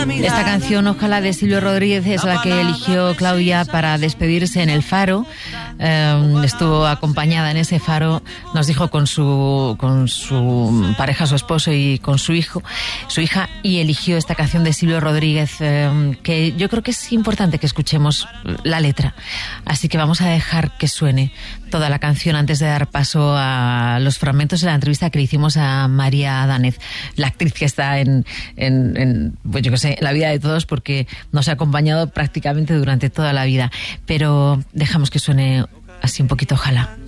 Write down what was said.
Esta canción, Ojalá, de Silvio Rodríguez, es la que eligió Claudia para despedirse en el Faro. Estuvo acompañada en ese Faro, nos dijo, con su pareja, su esposo, y con su hija, y eligió esta canción de Silvio Rodríguez, que yo creo que es importante que escuchemos la letra. Así que vamos a dejar que suene toda la canción antes de dar paso a los fragmentos de la entrevista que le hicimos a María Danez, la actriz que está en pues yo qué sé, la vida de todos, porque nos ha acompañado prácticamente durante toda la vida. Pero dejamos que suene así un poquito, Ojalá.